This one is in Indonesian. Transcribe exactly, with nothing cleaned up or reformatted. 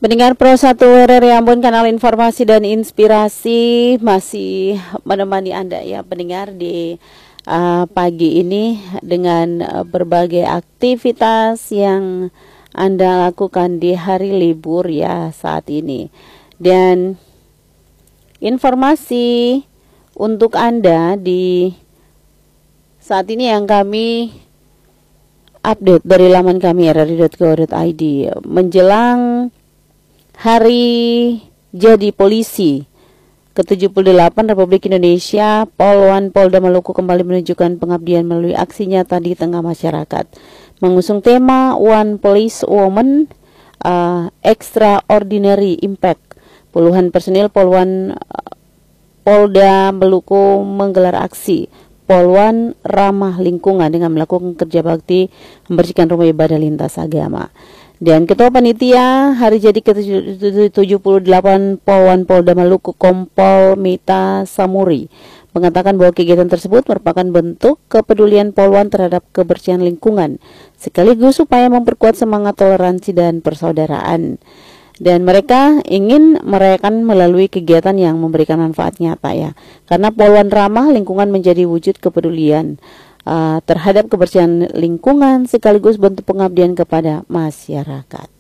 Pendengar Pro satu R R I Ambon, kanal informasi dan inspirasi masih menemani Anda ya pendengar di uh, pagi ini dengan uh, berbagai aktivitas yang Anda lakukan di hari libur ya saat ini. Dan informasi untuk Anda di saat ini yang kami update dari laman kami r r i dot go dot i d menjelang Hari Jadi Polisi ke tujuh puluh delapan Republik Indonesia, Polwan Polda Maluku kembali menunjukkan pengabdian melalui aksi nyata di tengah masyarakat. Mengusung tema One Police Woman uh, Extraordinary Impact, puluhan personil Polwan uh, Polda Maluku menggelar aksi Polwan Ramah Lingkungan dengan melakukan kerja bakti membersihkan rumah ibadah lintas agama. Dan Ketua Panitia Hari Jadi ke tujuh puluh delapan Polwan Polda Maluku Kompol Mita Samuri mengatakan bahwa kegiatan tersebut merupakan bentuk kepedulian Polwan terhadap kebersihan lingkungan sekaligus upaya memperkuat semangat toleransi dan persaudaraan. Dan mereka ingin merayakan melalui kegiatan yang memberikan manfaat nyata ya. Karena Polwan Ramah Lingkungan menjadi wujud kepedulian Uh, terhadap kebersihan lingkungan sekaligus bentuk pengabdian kepada masyarakat.